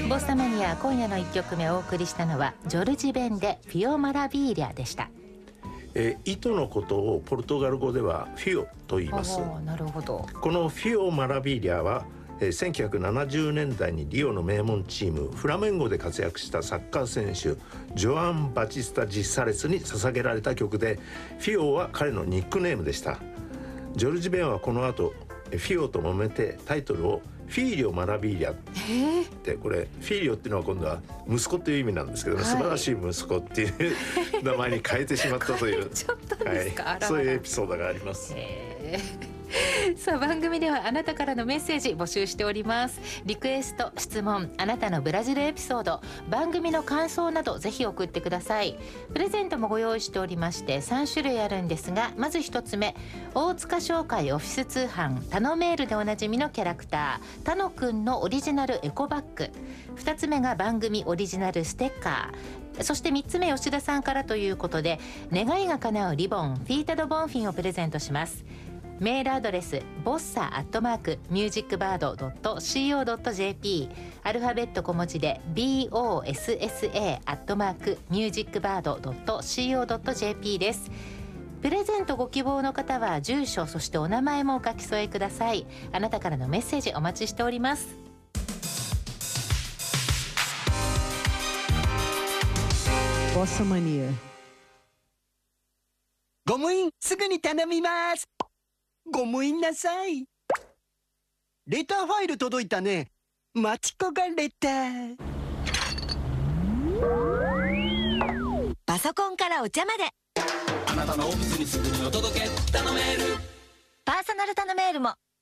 ボッサマニア、今夜の1曲目お送りしたのはジョルジ・ベンでフィオ・マラビーリャでした。 糸のことをポルトガル語ではフィオと言います。 なるほど。 このフィオ・マラビーリャは1970年代にリオの名門チームフラメンゴで活躍したサッカー選手ジョアン・バチスタ・ジッサレスに捧げられた曲で、フィオは彼のニックネームでした。ジョルジ・ベンはこの後フィオと揉めてタイトルをフィーリョ・マラビーリャって、これフィーリョっていうのは今度は息子という意味なんですけど、素晴らしい息子っていう名前に変えてしまったというそういうエピソードがあります。 さあ、番組ではあなたからのメッセージ募集しております。リクエスト、質問、あなたのブラジルエピソード、番組の感想などぜひ送ってください。プレゼントもご用意しておりまして3種類あるんですが、まず1つ目、大塚商会オフィス通販タノメールでおなじみのキャラクタータノくんのオリジナルエコバッグ、2つ目が番組オリジナルステッカー、そして3つ目、吉田さんからということで願いが叶うリボンフィータドボンフィンをプレゼントします。メールアドレスボッサ@musicbird.co.jp、 アルファベット小文字で bossa@musicbird.co.jp です。プレゼントご希望の方は住所、そしてお名前もお書き添えください。あなたからのメッセージお待ちしております。 ボッサマニア。 ゴム印すぐに頼みます。ごむいんなさい。レターファイル届いたね。マチコがレター。 パソコンからお茶まで、 あなたのオフィスにすぐにお届け頼める。 パーソナル頼めるも